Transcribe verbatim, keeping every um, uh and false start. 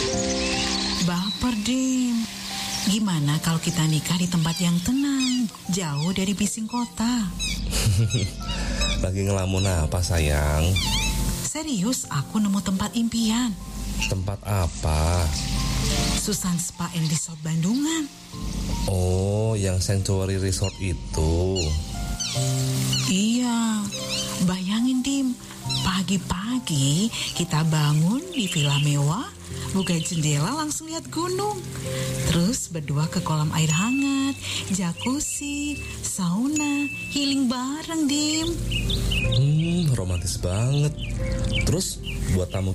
Baper, Dim. Gimana kalau kita nikah di tempat yang tenang, jauh dari bising kota? Lagi ngelamun apa, sayang? Serius, aku nemu tempat impian. Tempat apa? Susan Spa and Resort Bandungan. Oh, yang Sanctuary Resort itu. Iya, bayangin, Dim. Pagi-pagi kita bangun di villa mewah, buka jendela langsung lihat gunung. Terus berdua ke kolam air hangat, jacuzzi, sauna, healing bareng, Dim. Hmm, romantis banget. Terus buat tamu